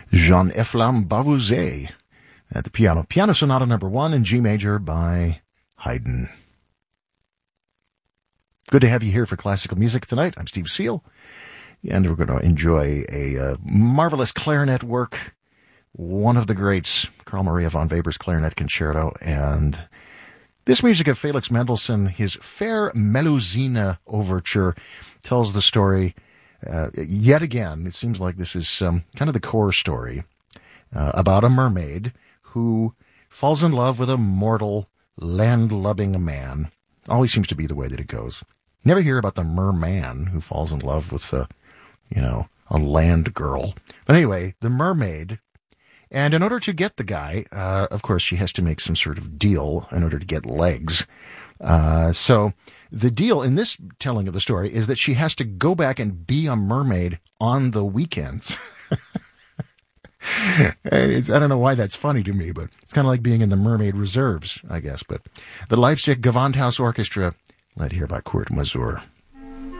Jean-Ephraim Bavouzet at the piano. Piano Sonata number 1 in G major by Haydn. Good to have you here for classical music tonight. I'm Steve Seal, and we're going to enjoy a marvelous clarinet work, one of the greats, Carl Maria von Weber's Clarinet Concerto, and this music of Felix Mendelssohn, his Fair Melusine Overture, tells the story yet again. It seems like this is kind of the core story about a mermaid who falls in love with a mortal, land-loving man. Always seems to be the way that it goes. Never hear about the merman who falls in love with a land girl. But anyway, the mermaid. And in order to get the guy, of course, she has to make some sort of deal in order to get legs. So the deal in this telling of the story is that she has to go back and be a mermaid on the weekends. I don't know why that's funny to me, but it's kind of like being in the mermaid reserves, I guess. But the Leipzig Gewandhaus Orchestra, led here by Kurt Masur.